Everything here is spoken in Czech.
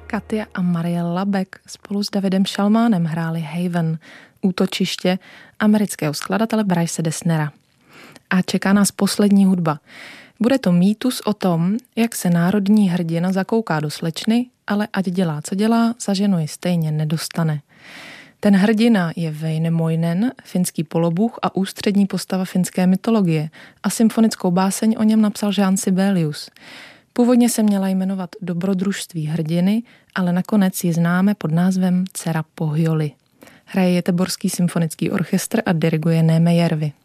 Katia a Mariella Beck spolu s Davidem Šalmánem hráli Haven, útočiště amerického skladatele Bryce Dessnera. A čeká nás poslední hudba. Bude to mýtus o tom, jak se národní hrdina zakouká do slečny, ale ať dělá, co dělá, za ženu ji stejně nedostane. Ten hrdina je Väinämöinen, finský polobůh a ústřední postava finské mytologie a symfonickou báseň o něm napsal Jean Sibelius. Původně se měla jmenovat Dobrodružství hrdiny, ale nakonec ji známe pod názvem Dcera Pohjoly. Hraje Göteborský symfonický orchestr a diriguje Néme Järvi.